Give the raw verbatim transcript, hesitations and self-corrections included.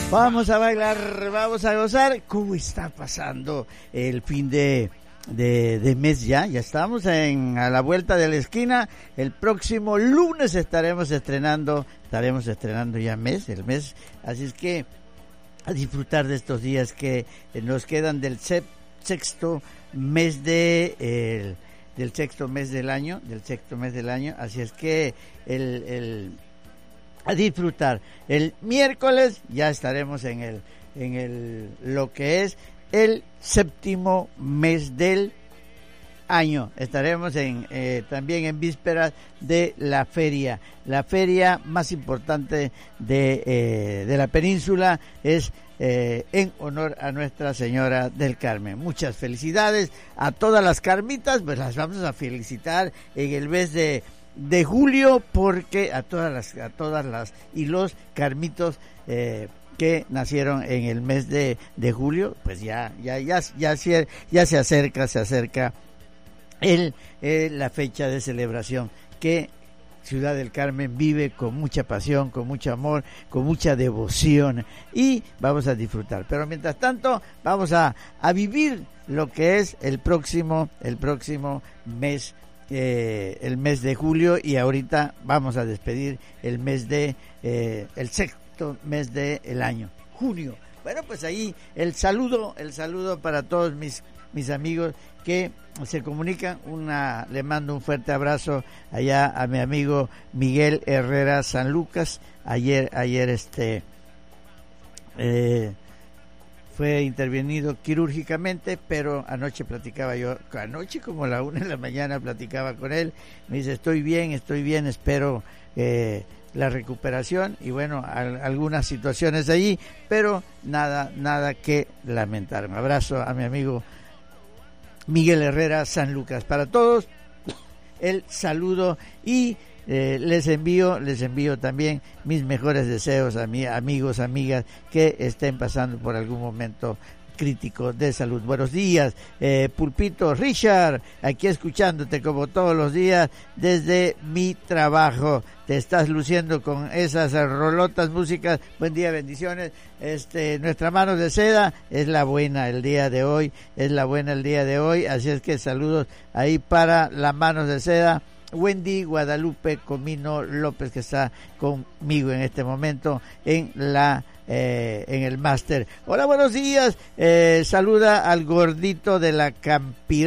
Vamos a bailar, vamos a gozar. ¿Cómo está pasando el fin de, de, de mes ya? Ya estamos en, a la vuelta de la esquina. El próximo lunes estaremos estrenando, estaremos estrenando ya mes, el mes. Así es que a disfrutar de estos días que nos quedan del se, sexto mes de el, del sexto mes del año, del sexto mes del año. Así es que el, el a disfrutar. El miércoles ya estaremos en el en el lo que es el séptimo mes del año. Estaremos en eh, también en vísperas de la feria, la feria más importante de eh, de la península es eh, en honor a Nuestra Señora del Carmen. Muchas felicidades a todas las carmitas, pues las vamos a felicitar en el mes de de julio, porque a todas las a todas las y los carmitos eh, que nacieron en el mes de, de julio, pues ya ya ya ya se ya se acerca se acerca el eh, la fecha de celebración que Ciudad del Carmen vive con mucha pasión, con mucho amor, con mucha devoción, y vamos a disfrutar. Pero mientras tanto vamos a a vivir lo que es el próximo el próximo mes, Eh, el mes de julio, y ahorita vamos a despedir el mes de eh, el sexto mes del año, junio. Bueno, pues ahí el saludo, el saludo para todos mis mis amigos que se comunican. Una le mando un fuerte abrazo allá a mi amigo Miguel Herrera San Lucas. Ayer ayer este eh, fue intervenido quirúrgicamente, pero anoche platicaba yo, anoche como a la una de la mañana platicaba con él, me dice estoy bien, estoy bien, espero eh, la recuperación, y bueno, al, algunas situaciones allí, pero nada, nada que lamentar. Un abrazo a mi amigo Miguel Herrera San Lucas. Para todos, el saludo, y Eh, les envío, les envío también mis mejores deseos a mis amigos, amigas que estén pasando por algún momento crítico de salud. Buenos días, eh, Pulpito, Richard, aquí escuchándote como todos los días desde mi trabajo. Te estás luciendo con esas rolotas músicas. Buen día, bendiciones. Este, nuestra mano de seda es la buena el día de hoy, es la buena el día de hoy. Así es que saludos ahí para las manos de seda. Wendy Guadalupe Comino López, que está conmigo en este momento en la eh, en el máster. Hola, buenos días. Eh, saluda al gordito de la Campira.